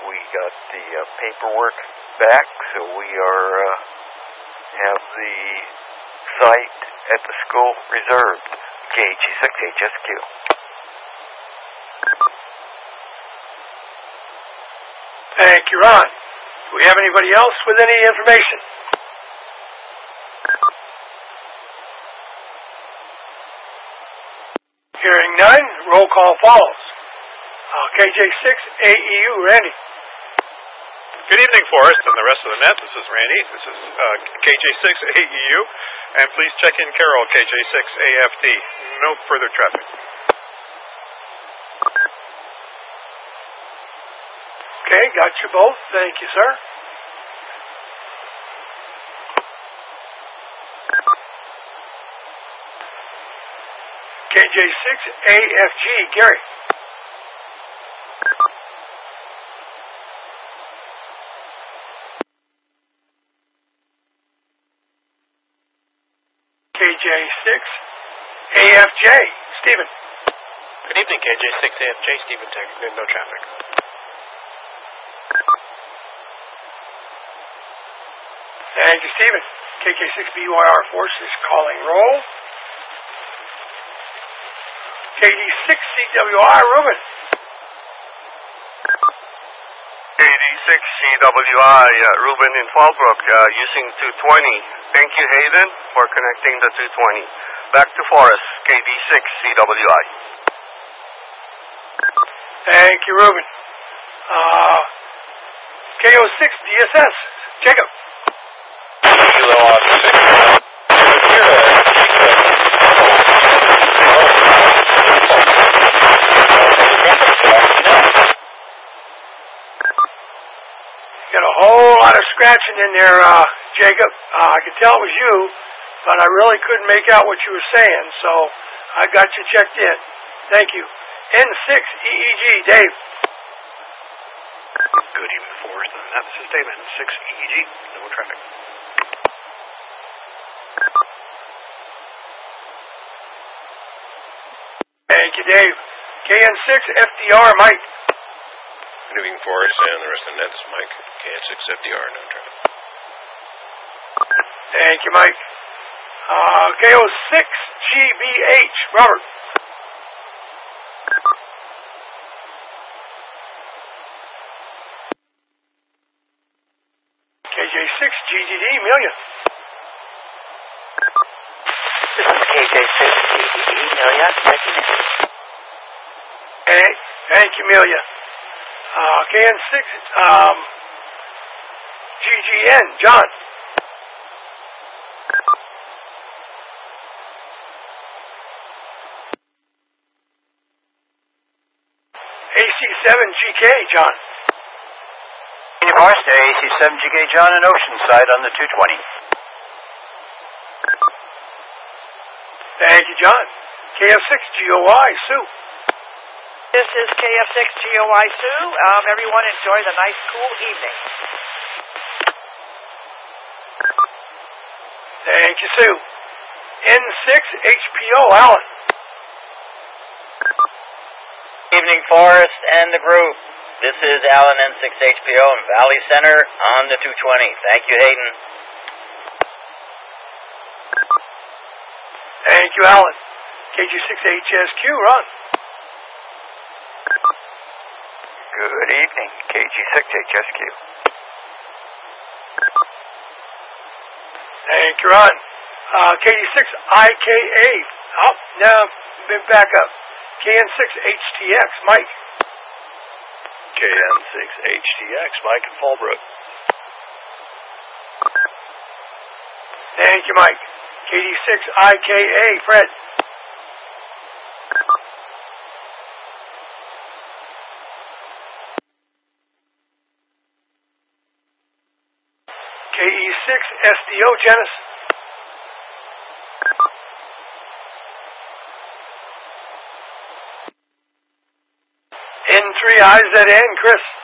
we got the paperwork back, so we have the site at the school reserved. KG6HSQ. Thank you, Ron. Do we have anybody else with any information? Hearing none, roll call follows. KJ6AEU, Randy. Good evening, Forrest, and the rest of the Met. This is Randy. This is KJ6AEU, and please check in Carroll, KJ6AFD. No further traffic. Okay, got you both. Thank you, sir. KJ6AFG, Gary. KJ6AFJ, Stephen. Good evening, KJ6AFJ, Stephen Tech. No traffic. Thank you, Stephen. KJ6BYR Force is calling roll. KD6CWI, Ruben. KD6CWI, Ruben in Fallbrook, using 220. Thank you, Hayden, for connecting the 220. Back to Forrest, KD6CWI. Thank you, Ruben. KO6 DSS, Jacob. Got a whole lot of scratching in there, Jacob. I could tell it was you, but I really couldn't make out what you were saying, so I got you checked in. Thank you. N6EEG, Dave. Good evening, Forrest. This is Dave, N6EEG. No traffic. Thank you, Dave. KN6FDR, Mike. Good evening, Forrest, and the rest of the net. This is Mike. KN6FDR, no traffic. Thank you, Mike. KO6GBH, Robert. KJ6GGD, Amelia. This is KJ6GGD, Amelia. Hey, thank you, Amelia. KN6, GGN, John. AC7GK, John. Forrest, AC7GK, John, and Oceanside on the 220. Thank you, John. KF6GOY, Sue. This is KF6GOY Sue. Everyone enjoy the nice, cool evening. Thank you, Sue. N6HPO, Alan. Evening, Forrest and the group. This is Alan N6HPO in Valley Center on the 220. Thank you, Hayden. Thank you, Alan. KG6HSQ, Ron. Good evening, KG6HSQ. Thank you, Ron. KG6IKA. Oh, now, back up. KN6HTX, Mike. KN6HTX, Mike in Fallbrook. Thank you, Mike. KD6IKA, Fred. KE6SDO, Janice. N3IZN, Chris.